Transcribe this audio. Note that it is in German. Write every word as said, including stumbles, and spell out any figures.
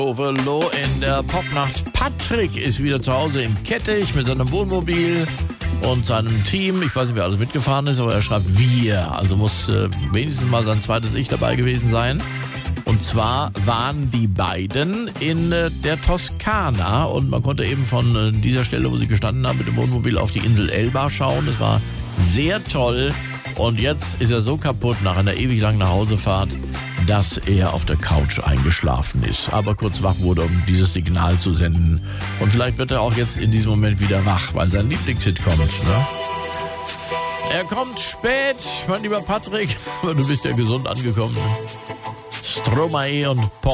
Overlow in der Popnacht. Patrick ist wieder zu Hause im Kettich mit seinem Wohnmobil und seinem Team. Ich weiß nicht, wer alles mitgefahren ist, aber er schreibt wir. Also muss äh, wenigstens mal sein zweites Ich dabei gewesen sein. Und zwar waren die beiden in äh, der Toskana und man konnte eben von äh, dieser Stelle, wo sie gestanden haben, mit dem Wohnmobil auf die Insel Elba schauen. Das war sehr toll. Und jetzt ist er so kaputt nach einer ewig langen Nachhausefahrt, dass er auf der Couch eingeschlafen ist, aber kurz wach wurde, um dieses Signal zu senden. Und vielleicht wird er auch jetzt in diesem Moment wieder wach, weil sein Lieblingshit kommt. Ne? Er kommt spät, mein lieber Patrick, aber du bist ja gesund angekommen. Stromae und Pop.